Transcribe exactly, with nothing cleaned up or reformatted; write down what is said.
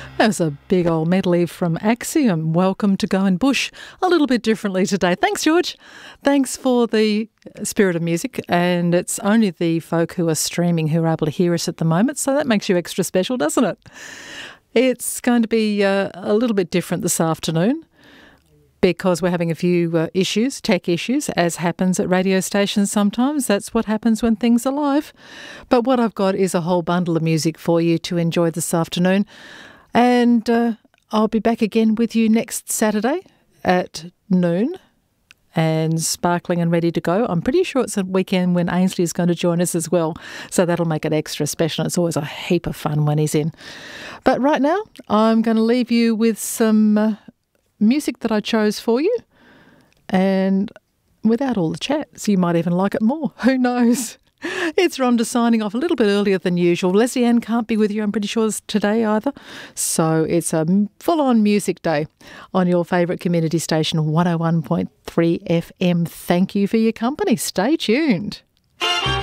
That was a big old medley from Axiom. Welcome to Going Bush. A little bit differently today. Thanks, George. Thanks for the spirit of music. And it's only the folk who are streaming who are able to hear us at the moment, so that makes you extra special, doesn't it? It's going to be uh, a little bit different this afternoon because we're having a few uh, issues, tech issues, as happens at radio stations sometimes. That's what happens when things are live. But what I've got is a whole bundle of music for you to enjoy this afternoon. And uh, I'll be back again with you next Saturday at noon and sparkling and ready to go. I'm pretty sure it's a weekend when Ainsley is going to join us as well, so that'll make it extra special. It's always a heap of fun when he's in. But right now, I'm going to leave you with some uh, music that I chose for you, and without all the chats, you might even like it more. Who knows? It's Rhonda signing off a little bit earlier than usual. Leslie Ann can't be with you, I'm pretty sure, today either. So it's a full-on music day on your favourite community station, one oh one point three F M. Thank you for your company. Stay tuned.